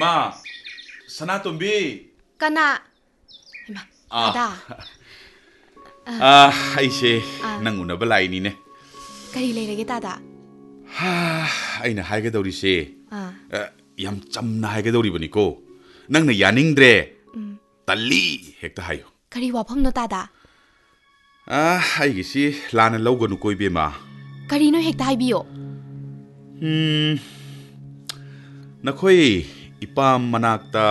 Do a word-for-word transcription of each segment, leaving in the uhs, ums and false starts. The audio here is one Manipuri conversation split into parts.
मा सनातोम्बी कना इमा दादा आ आइसे नंग उनबा लाइनिने करी लेरगे दादा हा आइना हाइगदौरिसे आ याम चमना हाइगदौरिबनिको नंगना यानिंग्द्रे तल्ली हेक्ता हायो करी वाफमनो दादा आ आइगिसी लाना लौगनु कोइबेमा करीनो हेक्ता हाइबियो हम्म नखोई इपाम मनाक्ता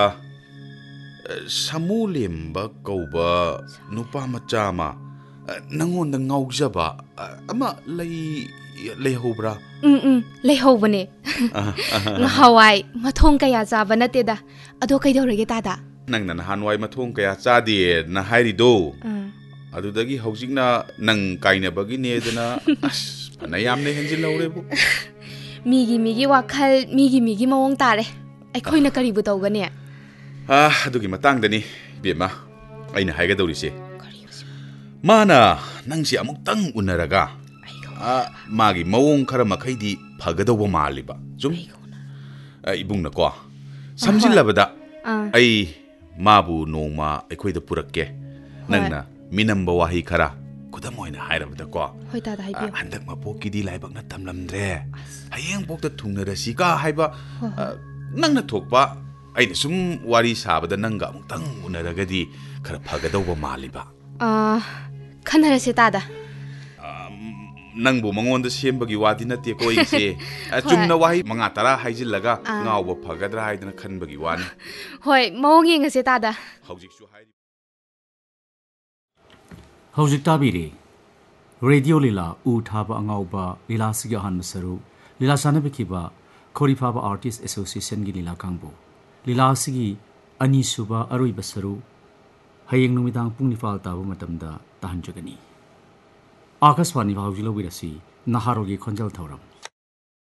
सामूलेम्बा कौबा नुपा मचामा नंगोंदा ngawjaba ama lei leihobra um um leihobane ngahawai mathong kaya jaba nateda ado kaidorage tada nangna nahanwai mathong kaya chadi na hairido adudagi hojikna nang kainabagi nedana as pana yamne henjil lawrebu migi migi wakhal migi migi mawong tare aikhoina karibu tawgane ah adugi matangdani bema aina haigadaurise mana nangsi amuktang unaraga ah magi mawong khara makhaidi phagadawa maliba zum ibungna ko samjillabada ai mabu nongma aikhoida purakke nangna minamba wahi khara kudam oina hairabada ko hoi tada haibiyo handak mapokidi laibakna tamlamdre hayeng pokta thungnarasi ka haiba nangna thokpa aina sum wari sabada nanga amuktang unaragadi khara phagadawa maliba ah khanarase tada nangbu mangonda sembagi wadi nate ko ise chumna wahi manga tara haijillaga ngawba phagadra haidana khanbagi wani hoi mawong yengase tada hojik su hai hojik tabiri radio lila u thaba angawba lila sigi han masaru lila sana bikiba khorifaba artist association gi lila kangbu lila sigi ani suba aroi basaru hayeng numidang pung nifal tabu matamda tahanjagani Akaswani Vahujilo Virasi, Naharogi Konjal Thoram.